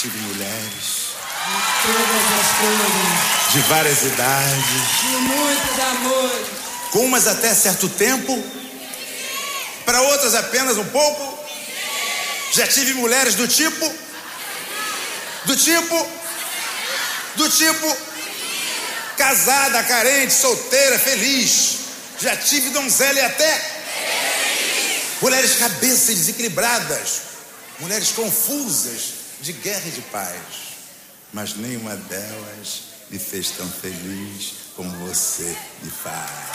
tive mulheres de todas as cores, de várias idades, de muitos amores. com umas até certo tempo, para outras apenas um pouco. Já tive mulheres do tipo, casada, carente, solteira, feliz. Já tive donzela e até mulheres cabeças desequilibradas, mulheres confusas, de guerra e de paz. Mas nenhuma delas me fez tão feliz como você me faz.